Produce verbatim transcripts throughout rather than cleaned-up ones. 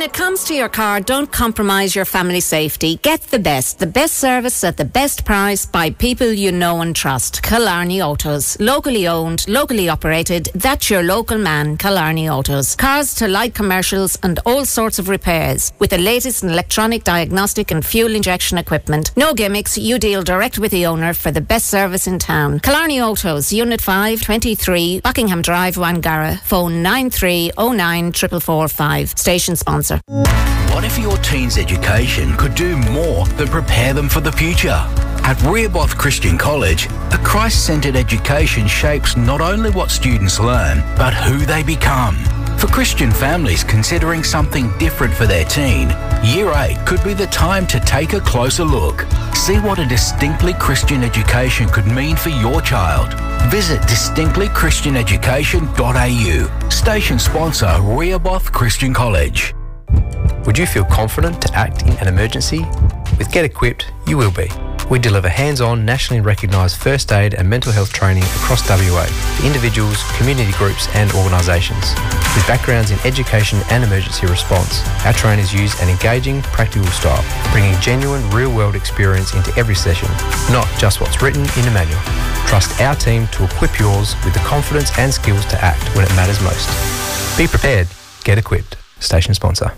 it comes to your car, don't compromise your family safety. Get the best. The best service at the best price by people you know and trust. Killarney Autos. Locally owned, locally operated. That's your local man, Killarney Autos. Cars to light commercials and all sorts of repairs. With the latest in electronic diagnostic and fuel injection equipment. No gimmicks. You deal direct with the owner for the best service in town. Killarney Autos. Unit five, twenty-three, Buckingham Drive, Wangara. Phone nine three oh nine four four five. Station sponsor. What if your teen's education could do more than prepare them for the future? At Rehoboth Christian College, a Christ-centred education shapes not only what students learn, but who they become. For Christian families considering something different for their teen, Year eight could be the time to take a closer look. See what a distinctly Christian education could mean for your child. Visit distinctly christian education dot a u. Station sponsor Rehoboth Christian College. Would you feel confident to act in an emergency? With Get Equipped, you will be. We deliver hands-on, nationally recognised first aid and mental health training across W A for individuals, community groups and organisations. With backgrounds in education and emergency response, our trainers use an engaging, practical style, bringing genuine, real-world experience into every session, not just what's written in a manual. Trust our team to equip yours with the confidence and skills to act when it matters most. Be prepared. Get Equipped. Station sponsor.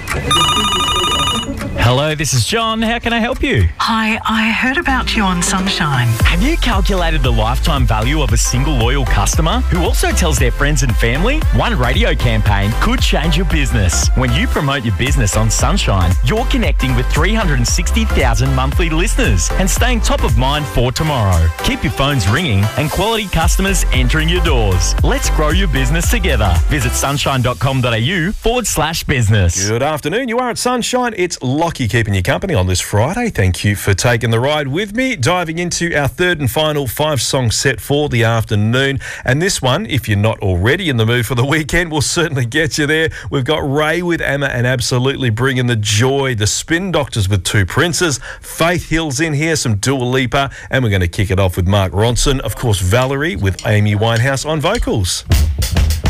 Hello, this is John. How can I help you? Hi, I heard about you on Sunshine. Have you calculated the lifetime value of a single loyal customer who also tells their friends and family? One radio campaign could change your business. When you promote your business on Sunshine, you're connecting with three hundred sixty thousand monthly listeners and staying top of mind for tomorrow. Keep your phones ringing and quality customers entering your doors. Let's grow your business together. Visit sunshine.com.au forward slash business. Good afternoon. You are at Sunshine. It's Lockie keeping you company on this Friday. Thank you for taking the ride with me. Diving into our third and final five-song set for the afternoon. And this one, if you're not already in the mood for the weekend, will certainly get you there. We've got Ray with Amma and Absolutely bringing the joy. The Spin Doctors with Two Princes. Faith Hill's in here, some Dua Lipa. And we're going to kick it off with Mark Ronson. Of course, Valerie with Amy Winehouse on vocals.